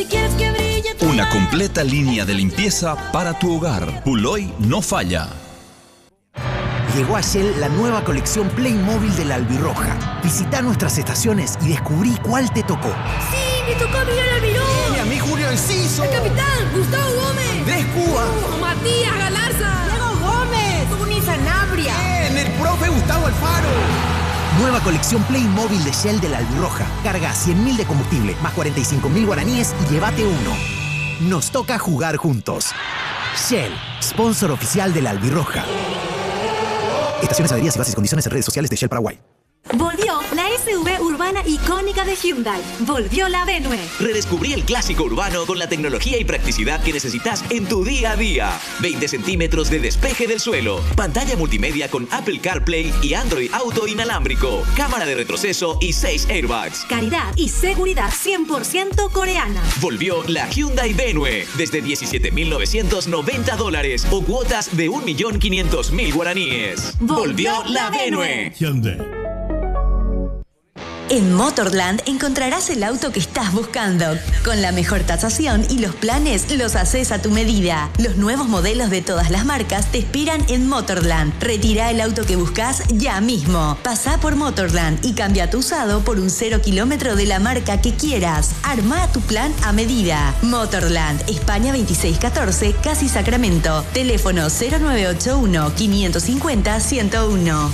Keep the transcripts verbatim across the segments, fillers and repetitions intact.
Si quieres que brille tu Una mar. completa línea de limpieza para tu hogar. Puloy no falla. Llegó a Shell la nueva colección Playmobil de la Albirroja. Visita nuestras estaciones y descubrí cuál te tocó. Sí, me tocó Miguel Almirón. Y a mí Julio Enciso. El capitán, Gustavo Gómez. Andrés Cuba. Uh, Matías Galarza. Diego Gómez. Tony Sanabria. Bien, el profe Gustavo Alfaro. Nueva colección Playmobil de Shell de la Albirroja. Carga cien mil de combustible, más cuarenta y cinco mil guaraníes y llévate uno. Nos toca jugar juntos. Shell, sponsor oficial de la Albirroja. Estaciones, adheridas y bases y condiciones en redes sociales de Shell Paraguay. Volvió la S U V urbana icónica de Hyundai. Volvió la Venue. Redescubrí el clásico urbano con la tecnología y practicidad que necesitas en tu día a día. veinte centímetros de despeje del suelo. Pantalla multimedia con Apple CarPlay y Android Auto inalámbrico. Cámara de retroceso y seis airbags. Calidad y seguridad cien por ciento coreana. Volvió la Hyundai Venue desde diecisiete mil novecientos noventa dólares o cuotas de un millón quinientos mil guaraníes. Volvió la Venue. Hyundai. En Motorland encontrarás el auto que estás buscando. Con la mejor tasación y los planes los haces a tu medida. Los nuevos modelos de todas las marcas te esperan en Motorland. Retira el auto que buscas ya mismo. Pasá por Motorland y cambia tu usado por un cero kilómetro de la marca que quieras. Arma tu plan a medida. Motorland, España veintiséis catorce, Casi Sacramento. Teléfono cero nueve ocho uno, quinientos cincuenta, ciento uno.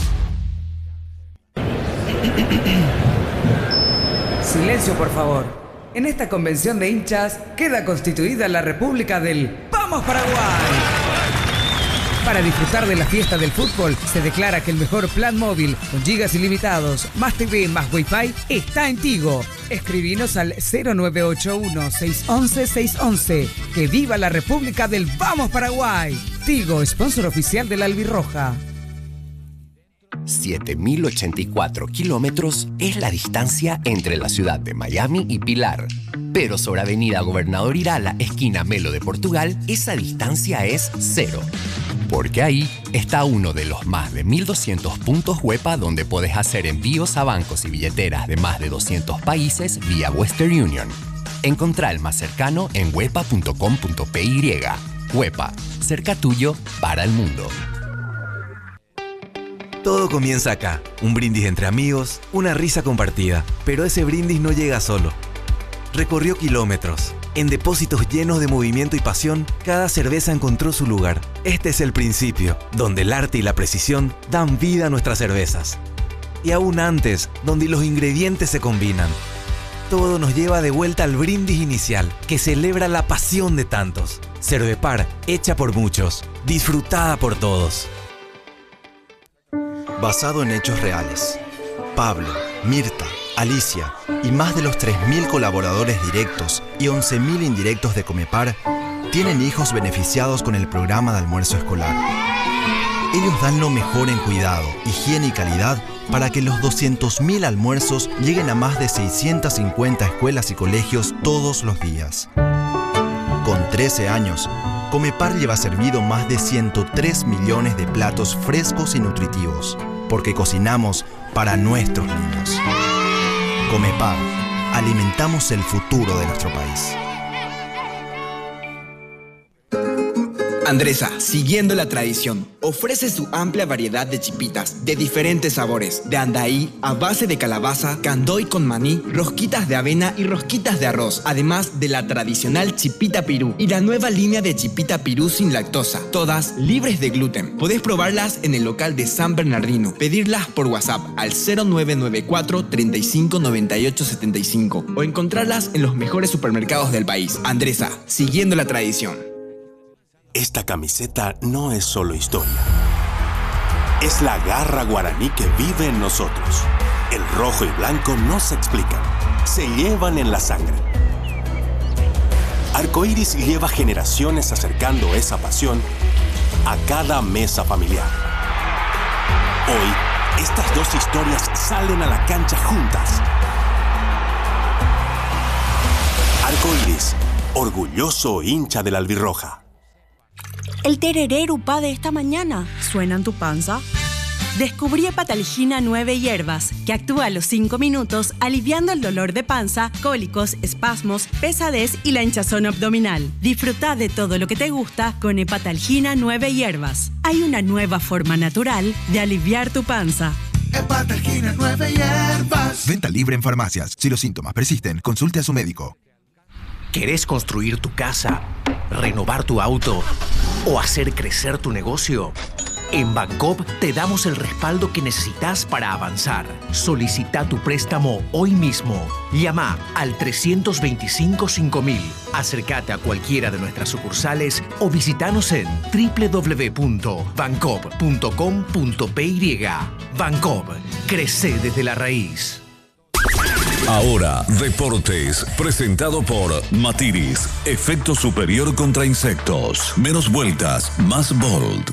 Silencio, por favor. En esta convención de hinchas queda constituida la República del ¡Vamos Paraguay! Para disfrutar de la fiesta del fútbol, se declara que el mejor plan móvil con gigas ilimitados, más T V, más Wi-Fi, está en Tigo. Escribinos al cero nueve ocho uno, seis once, seis once. ¡Que viva la República del Vamos Paraguay! Tigo, sponsor oficial de la Albirroja. siete mil ochenta y cuatro kilómetros es la distancia entre la ciudad de Miami y Pilar. Pero sobre Avenida Gobernador Irala, esquina Melo de Portugal, esa distancia es cero. Porque ahí está uno de los más de mil doscientos puntos Huepa donde puedes hacer envíos a bancos y billeteras de más de doscientos países vía Western Union. Encontrá el más cercano en huepa punto com punto p y. Huepa, cerca tuyo para el mundo. Todo comienza acá, un brindis entre amigos, una risa compartida, pero ese brindis no llega solo. Recorrió kilómetros. En depósitos llenos de movimiento y pasión, cada cerveza encontró su lugar. Este es el principio, donde el arte y la precisión dan vida a nuestras cervezas. Y aún antes, donde los ingredientes se combinan. Todo nos lleva de vuelta al brindis inicial, que celebra la pasión de tantos. Cervepar, hecha por muchos, disfrutada por todos. Basado en hechos reales. Pablo, Mirta, Alicia y más de los tres mil colaboradores directos y once mil indirectos de Comepar tienen hijos beneficiados con el programa de almuerzo escolar. Ellos dan lo mejor en cuidado, higiene y calidad para que los doscientos mil almuerzos lleguen a más de seiscientas cincuenta escuelas y colegios todos los días. Con trece años, Comepar lleva servido más de ciento tres millones de platos frescos y nutritivos, porque cocinamos para nuestros niños. Comepar, alimentamos el futuro de nuestro país. Andresa, siguiendo la tradición, ofrece su amplia variedad de chipitas de diferentes sabores, de andaí a base de calabaza, candoy con maní, rosquitas de avena y rosquitas de arroz, además de la tradicional chipita pirú y la nueva línea de chipita pirú sin lactosa, todas libres de gluten. Podés probarlas en el local de San Bernardino, pedirlas por WhatsApp al cero nueve nueve cuatro, treinta y cinco, noventa y ocho, setenta y cinco o encontrarlas en los mejores supermercados del país. Andresa, siguiendo la tradición. Esta camiseta no es solo historia. Es la garra guaraní que vive en nosotros. El rojo y blanco no se explican, se llevan en la sangre. Arcoíris lleva generaciones acercando esa pasión a cada mesa familiar. Hoy, estas dos historias salen a la cancha juntas. Arcoíris, orgulloso hincha de la albirroja. El tereré erupá de esta mañana. ¿Suena en tu panza? Descubrí Hepatalgina nueve hierbas, que actúa a los cinco minutos aliviando el dolor de panza, cólicos, espasmos, pesadez y la hinchazón abdominal. Disfruta de todo lo que te gusta con Hepatalgina nueve hierbas. Hay una nueva forma natural de aliviar tu panza. Hepatalgina nueve hierbas. Venta libre en farmacias. Si los síntomas persisten, consulte a su médico. ¿Querés construir tu casa, renovar tu auto o hacer crecer tu negocio? En Bancopp te damos el respaldo que necesitas para avanzar. Solicita tu préstamo hoy mismo. Llama al trescientos veinticinco cinco mil. Acércate a cualquiera de nuestras sucursales o visitanos en doble u doble u doble u punto bancop punto com punto p y. Bancopp, crece desde la raíz. Ahora, Deportes, presentado por Matiris, efecto superior contra insectos. Menos vueltas, más bold.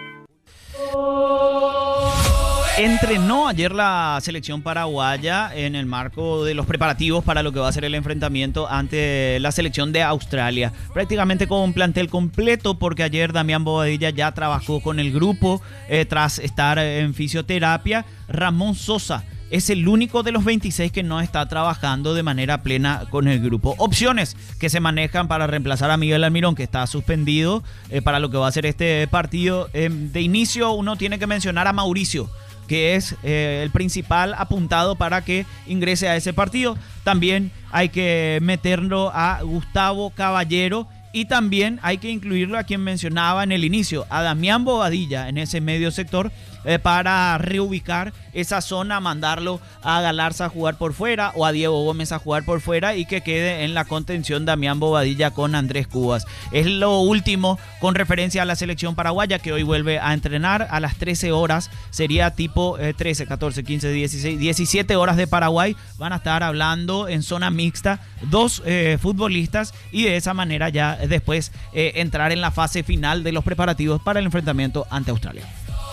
Entrenó ayer la selección paraguaya en el marco de los preparativos para lo que va a ser el enfrentamiento ante la selección de Australia. Prácticamente con un plantel completo, porque ayer Damián Bobadilla ya trabajó con el grupo eh, tras estar en fisioterapia. Ramón Sosa es el único de los veintiséis que no está trabajando de manera plena con el grupo. Opciones que se manejan para reemplazar a Miguel Almirón, que está suspendido eh, para lo que va a ser este partido. Eh, de inicio uno tiene que mencionar a Mauricio, que es eh, el principal apuntado para que ingrese a ese partido. También hay que meterlo a Gustavo Caballero y también hay que incluirlo a quien mencionaba en el inicio, a Damián Bobadilla en ese medio sector, eh, para reubicar esa zona, mandarlo a Galarza a jugar por fuera o a Diego Gómez a jugar por fuera y que quede en la contención Damián Bobadilla con Andrés Cubas. Es lo último con referencia a la selección paraguaya, que hoy vuelve a entrenar a las trece horas. Sería tipo eh, trece, catorce, quince, dieciséis, diecisiete horas de Paraguay. Van a estar hablando en zona mixta dos eh, futbolistas y de esa manera ya después eh, entrar en la fase final de los preparativos para el enfrentamiento ante Australia.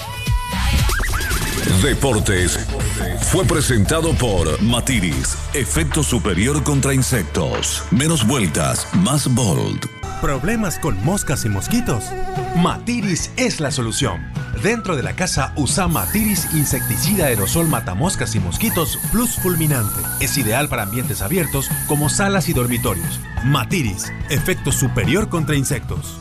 Deportes fue presentado por Matiris, efecto superior contra insectos. Menos vueltas, más bold. ¿Problemas con moscas y mosquitos? Matiris es la solución. Dentro de la casa usa Matiris insecticida aerosol matamoscas y mosquitos plus fulminante. Es ideal para ambientes abiertos como salas y dormitorios. Matiris, efecto superior contra insectos.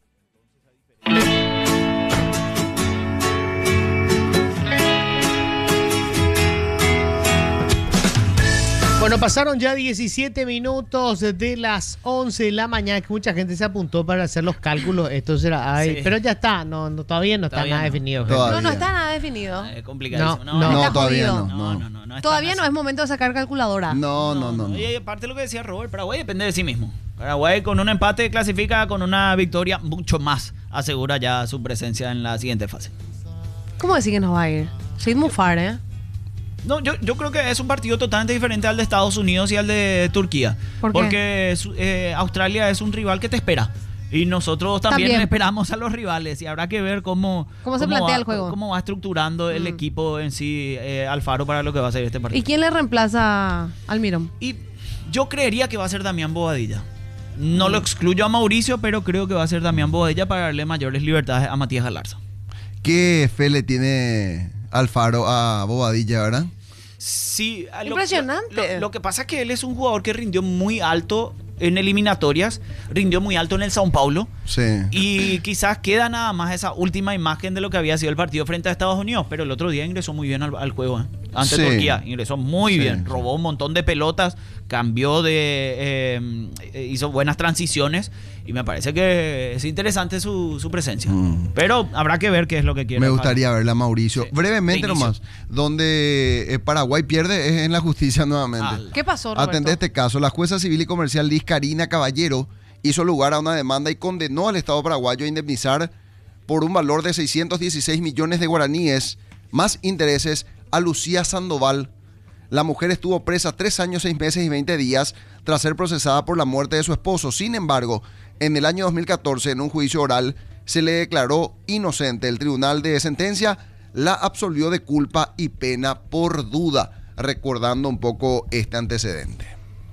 Bueno, pasaron ya diecisiete minutos de las once de la mañana, que mucha gente se apuntó para hacer los cálculos. Esto será, ay, sí. Pero ya está, no, no todavía no todavía está nada no. definido. No, no está nada definido. Es complicadísimo. No, no, no, todavía no. No, no, no, no Todavía no es momento de sacar calculadora. No, no, no. no. Y aparte de lo que decía Robert, Paraguay depende de sí mismo. Paraguay con un empate clasifica, con una victoria mucho más asegura ya su presencia en la siguiente fase. ¿Cómo decir que nos va a ir? Sid Mufar, ¿eh? No, yo, yo creo que es un partido totalmente diferente al de Estados Unidos y al de Turquía. ¿Por qué? Porque eh, Australia es un rival que te espera. Y nosotros también, también esperamos a los rivales. Y habrá que ver cómo, ¿Cómo se cómo plantea va, el juego. Cómo va estructurando el mm. equipo en sí, eh, Alfaro, para lo que va a ser este partido. ¿Y quién le reemplaza a Almirón? Y yo creería que va a ser Damián Bobadilla. No mm. lo excluyo a Mauricio, pero creo que va a ser Damián Bobadilla para darle mayores libertades a Matías Galarza. ¿Qué fe le tiene Alfaro a Bobadilla, verdad? Sí, impresionante. Lo, lo, lo que pasa es que él es un jugador que rindió muy alto en eliminatorias, rindió muy alto en el São Paulo. Sí. Y quizás queda nada más esa última imagen de lo que había sido el partido frente a Estados Unidos, pero el otro día ingresó muy bien al, al juego, ¿eh? Ante sí. Turquía, ingresó muy sí, bien, sí. robó un montón de pelotas, cambió de... Eh, hizo buenas transiciones y me parece que es interesante su, su presencia. Mm. Pero habrá que ver qué es lo que quiere. Me gustaría verla, Mauricio. Sí. Brevemente nomás, donde eh, Paraguay pierde es en la justicia nuevamente. Ah, ¿qué pasó, Roberto? Atendé este caso. La jueza civil y comercial Liz Karina Caballero hizo lugar a una demanda y condenó al Estado paraguayo a indemnizar por un valor de seiscientos dieciséis millones de guaraníes, más intereses, a Lucía Sandoval. La mujer estuvo presa tres años, seis meses y veinte días tras ser procesada por la muerte de su esposo. Sin embargo, en el año dos mil catorce, en un juicio oral, se le declaró inocente. El tribunal de sentencia la absolvió de culpa y pena por duda, recordando un poco este antecedente.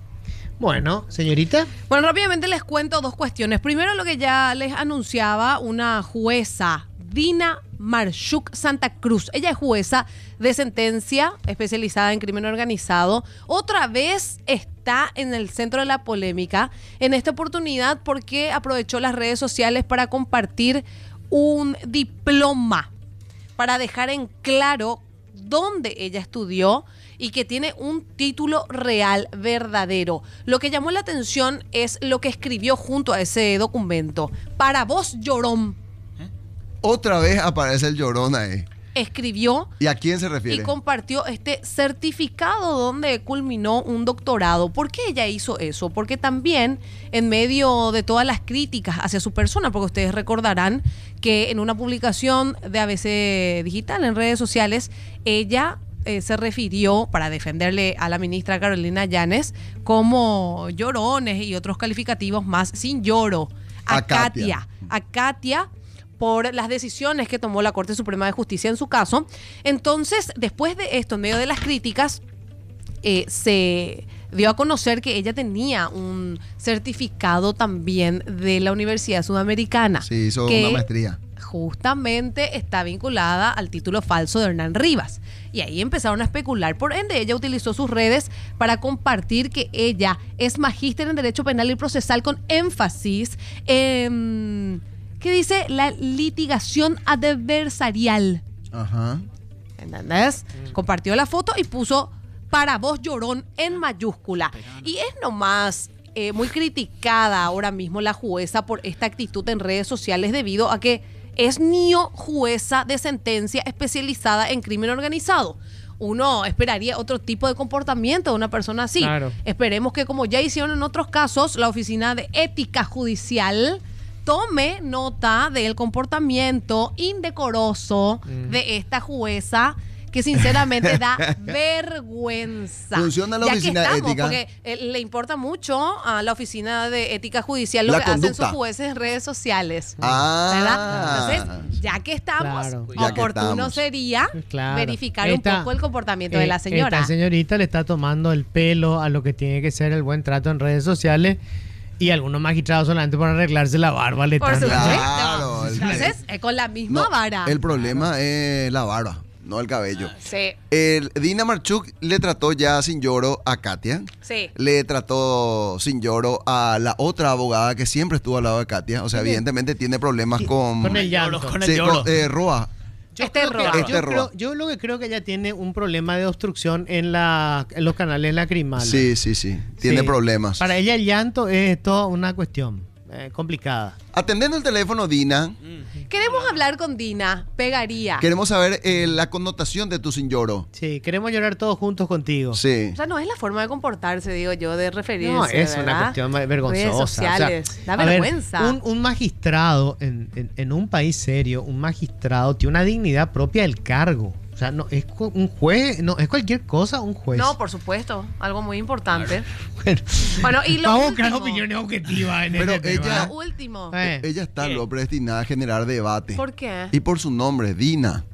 Bueno, señorita. Bueno, rápidamente les cuento dos cuestiones. Primero, lo que ya les anunciaba una jueza, Dina Marchuk Santa Cruz. Ella es jueza de sentencia especializada en crimen organizado. Otra vez está en el centro de la polémica, en esta oportunidad porque aprovechó las redes sociales para compartir un diploma, para dejar en claro dónde ella estudió y que tiene un título real, verdadero. Lo que llamó la atención es lo que escribió junto a ese documento. Para vos, llorón. Otra vez aparece el llorón ahí. Escribió ¿Y a quién se refiere? y compartió este certificado donde culminó un doctorado. ¿Por qué ella hizo eso? Porque también en medio de todas las críticas hacia su persona, porque ustedes recordarán que en una publicación de A B C Digital en redes sociales, ella eh, se refirió para defenderle a la ministra Carolina Llanes como llorones y otros calificativos más sin lloro. A, A Katia. Katia. A Katia por las decisiones que tomó la Corte Suprema de Justicia en su caso. Entonces, después de esto, en medio de las críticas, eh, se dio a conocer que ella tenía un certificado también de la Universidad Sudamericana. Sí, hizo que una maestría. Justamente está vinculada al título falso de Hernán Rivas. Y ahí empezaron a especular. Por ende, ella utilizó sus redes para compartir que ella es magíster en Derecho Penal y Procesal con énfasis en... ¿Qué dice? La litigación adversarial. Ajá. ¿Entendés? Mm. Compartió la foto y puso para vos, llorón, en mayúscula. Y es nomás eh, muy criticada ahora mismo la jueza por esta actitud en redes sociales debido a que es neo jueza de sentencia especializada en crimen organizado. Uno esperaría otro tipo de comportamiento de una persona así. Claro. Esperemos que, como ya hicieron en otros casos, la Oficina de Ética Judicial tome nota del comportamiento indecoroso mm. de esta jueza, que sinceramente da vergüenza. Funciona la ya oficina que estamos, de ética. Porque eh, le importa mucho a la Oficina de Ética Judicial lo La que conducta. hacen sus jueces en redes sociales. Ah. ¿Verdad? Entonces, ya que estamos, Claro. Ya que oportuno estamos. sería Claro. verificar Esta- un poco el comportamiento de Eh, la señora. Esta señorita le está tomando el pelo a lo que tiene que ser el buen trato en redes sociales. Y algunos magistrados solamente por arreglarse la barba le Por están... supuesto. Claro, el- Entonces, eh, con la misma No, vara. el problema es la barba, no el cabello. Sí, El Dina Marchuk le trató ya sin lloro a Katia. sí. Le trató sin lloro a la otra abogada que siempre estuvo al lado de Katia. O sea, ¿Quién es? evidentemente tiene problemas con... Con el llanto. Con el Sí, lloro. con, eh, Roa. Yo, Este creo que- Roa. yo Este creo- Roa. yo lo que creo que ella tiene un problema de obstrucción en, la, en los canales lacrimales. Sí, sí, sí. Tiene Sí. problemas. Para ella el llanto es toda una cuestión eh, complicada. Atendiendo el teléfono, Dina, Queremos hablar con Dina, pegaría. queremos saber eh, la connotación de tu sin lloro. Sí, queremos llorar todos juntos contigo. Sí. O sea, no es la forma de comportarse, digo yo, de referirse. No, es una ¿verdad? cuestión vergonzosa. Redes O sea, sociales. da a ver, vergüenza. un, un magistrado en, en- en un país serio, un magistrado tiene una dignidad propia del cargo. O sea, no es cu- un juez, no es cualquier cosa un juez. No, por supuesto, algo muy importante. Bueno, Bueno, y lo vamos a buscar último. opiniones objetivas en Pero este ella- tema. Lo último. Eh. Ella está lo predestinada a generar debate. ¿Por qué? Y por su nombre, Dina.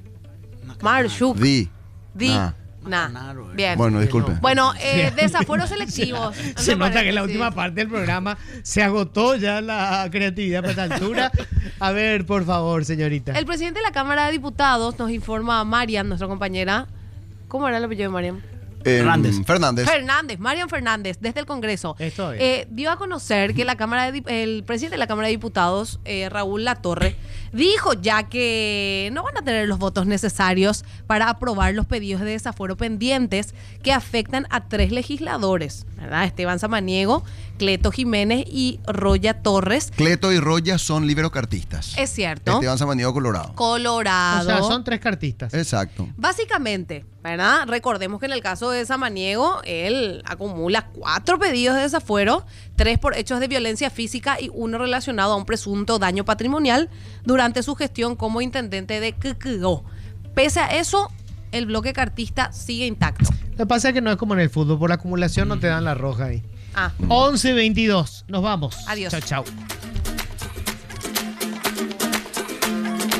Marchuk. Di. Di. Ah. Nah. Bien. Bueno, disculpe. Bueno, eh, desafueros selectivos. Se Entre nota que en la paréntesis. última parte del programa se agotó ya la creatividad para esta altura. A ver, por favor, señorita. El presidente de la Cámara de Diputados nos informa a Marian, nuestra compañera. ¿Cómo era el apellido de Marian? Em, Fernández. Fernández. Fernández, Marian Fernández, desde el Congreso. Esto es. Eh, dio a conocer que la Cámara de Dip- el presidente de la Cámara de Diputados, eh, Raúl Latorre, dijo ya que no van a tener los votos necesarios para aprobar los pedidos de desafuero pendientes que afectan a tres legisladores, ¿verdad? Esteban Samaniego, Cleto Jiménez y Roya Torres. Cleto y Roya son liberocartistas. Es cierto. Esteban Samaniego, Colorado. Colorado. O sea, son tres cartistas. Exacto. Básicamente, ¿verdad? Recordemos que en el caso de Samaniego, él acumula cuatro pedidos de desafuero, tres por hechos de violencia física y uno relacionado a un presunto daño patrimonial durante su gestión como intendente de Ququigó. Pese a eso, el bloque cartista sigue intacto. Lo que pasa es que no es como en el fútbol, por la acumulación no te dan la roja ahí. Ah, once veintidós, nos vamos. Adiós. Chao, chao.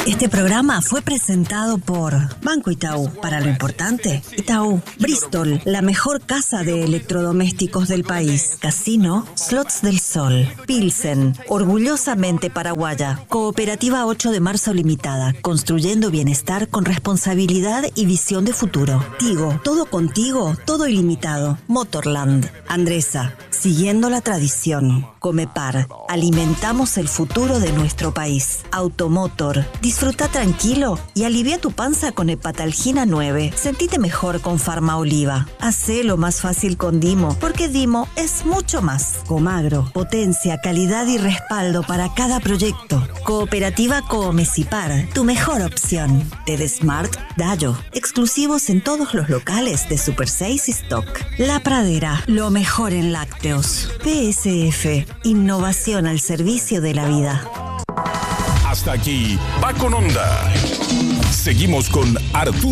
Este programa fue presentado por Banco Itaú. Para lo importante, Itaú. Bristol, la mejor casa de electrodomésticos del país. Casino, Slots del Sol. Pilsen, orgullosamente paraguaya. Cooperativa ocho de marzo Limitada, construyendo bienestar con responsabilidad y visión de futuro. Tigo, todo contigo, todo ilimitado. Motorland. Andresa, siguiendo la tradición. Comepar, alimentamos el futuro de nuestro país. Automotor, disfruta tranquilo y alivia tu panza con Hepatalgina nueve. Sentite mejor con Farma Oliva. Hacelo más fácil con Dimo, porque Dimo es mucho más. Comagro, potencia, calidad y respaldo para cada proyecto. Cooperativa Coomecipar, tu mejor opción. T D Smart, Dayo, exclusivos en todos los locales de Super seis y Stock. La Pradera, lo mejor en lácteos. P S F, innovación al servicio de la vida. Hasta aquí, va con onda. Seguimos con Arturo